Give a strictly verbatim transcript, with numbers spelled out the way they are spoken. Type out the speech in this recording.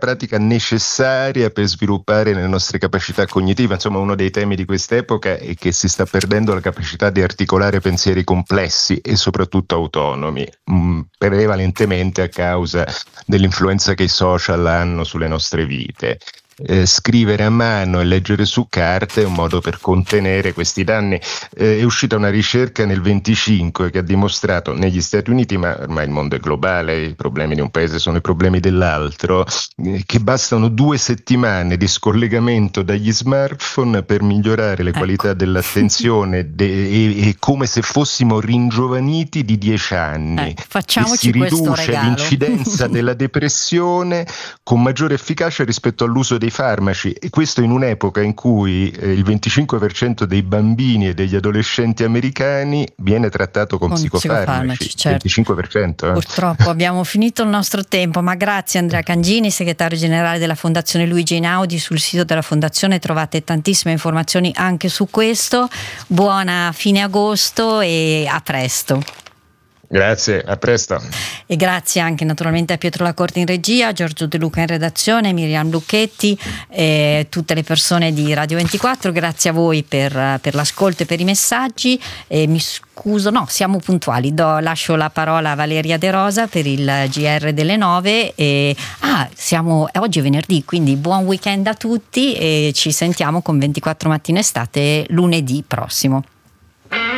pratica necessaria per sviluppare le nostre capacità cognitive. Insomma, uno dei temi di quest'epoca è che si sta perdendo la capacità di articolare pensieri complessi e soprattutto autonomi, mh, prevalentemente a causa dell'influenza che i social hanno sulle nostre vite. Eh, scrivere a mano e leggere su carta è un modo per contenere questi danni. Eh, è uscita una ricerca nel venticinque che ha dimostrato negli Stati Uniti, ma ormai il mondo è globale, i problemi di un paese sono i problemi dell'altro, eh, che bastano due settimane di scollegamento dagli smartphone per migliorare le Ecco. qualità dell'attenzione de- e, e come se fossimo ringiovaniti di dieci anni. Ecco, E si facciamoci questo riduce regalo. l'incidenza della depressione con maggiore efficacia rispetto all'uso dei farmaci, e questo in un'epoca in cui eh, il venticinque per cento dei bambini e degli adolescenti americani viene trattato con, Con psicofarmaci. psicofarmaci, certo. venticinque per cento. Eh. Purtroppo abbiamo finito il nostro tempo, ma grazie Andrea Cangini, segretario generale della Fondazione Luigi Einaudi. Sul sito della Fondazione trovate tantissime informazioni anche su questo. Buona fine agosto e a presto. Grazie, a presto. E grazie anche naturalmente a Pietro Lacorte in regia, Giorgio De Luca in redazione, Miriam Lucchetti e tutte le persone di Radio ventiquattro. Grazie a voi per, per l'ascolto e per i messaggi. E mi scuso, no, siamo puntuali. Do, lascio la parola a Valeria De Rosa per il G R delle nove. E, ah, siamo, oggi è venerdì, quindi buon weekend a tutti e ci sentiamo con ventiquattro Mattino Estate lunedì prossimo.